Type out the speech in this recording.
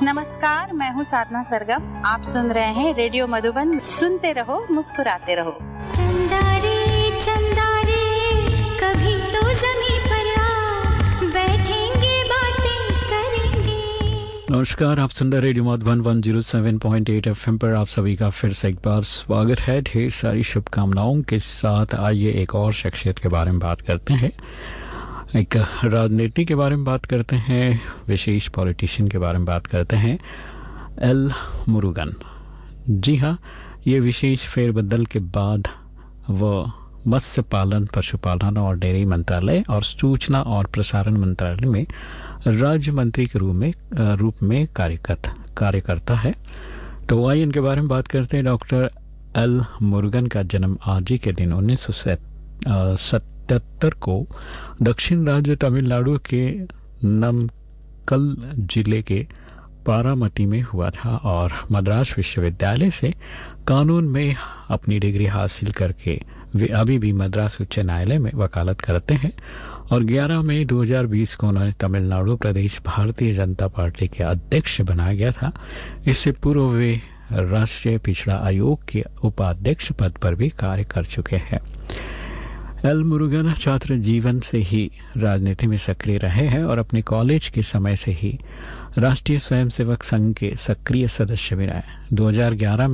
नमस्कार, मैं हूँ साधना सरगम। आप सुन रहे हैं रेडियो मधुबन। सुनते रहो, मुस्कुराते रहो। चंदा रे कभी तो ज़मीं पर आ बैठेंगे, बातें करेंगे। नमस्कार, आप सुन रहे रेडियो मधुबन 107.8 FM पर आप सभी का फिर से एक बार स्वागत है। ढेर सारी शुभकामनाओं के साथ आइए एक और शख्सियत के बारे में बात करते हैं, एक राजनीति के बारे में बात करते हैं, विशेष पॉलिटिशियन के बारे में बात करते हैं, एल मुरुगन। जी हाँ, ये विशेष फेरबदल के बाद वो मत्स्य पालन, पशुपालन और डेयरी मंत्रालय और सूचना और प्रसारण मंत्रालय में राज्य मंत्री के रूप में कार्यकर्ता है। तो आइए इनके बारे में बात करते हैं। डॉक्टर एल मुरुगन का जन्म आज ही के दिन 1977 को दक्षिण राज्य तमिलनाडु के नमक्कल जिले के पारामती में हुआ था और मद्रास विश्वविद्यालय से कानून में अपनी डिग्री हासिल करके वे अभी भी मद्रास उच्च न्यायालय में वकालत करते हैं और 11 मई 2020 को उन्हें तमिलनाडु प्रदेश भारतीय जनता पार्टी के अध्यक्ष बनाया गया था। इससे पूर्व वे राष्ट्रीय पिछड़ा आयोग के उपाध्यक्ष पद पर भी कार्य कर चुके हैं। एल मुरुगन छात्र जीवन से ही राजनीति में सक्रिय रहे हैं और अपने कॉलेज के समय से ही राष्ट्रीय स्वयंसेवक संघ के सक्रिय सदस्य भी रहे। 2011 में